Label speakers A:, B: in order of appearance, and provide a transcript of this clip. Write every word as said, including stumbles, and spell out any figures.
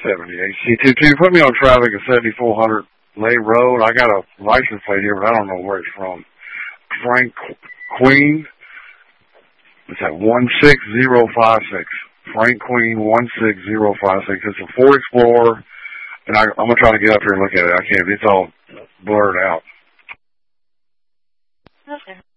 A: seventy-eight C two two. Put me on traffic at seventy-four hundred Lay Road. I got a license plate here, but I don't know where it's from. Frank Queen. It's at one six zero five six. Frank Queen, one six zero five six. It's a Ford Explorer, and I, I'm going to try to get up here and look at it. I can't. It's all blurred out.
B: Okay.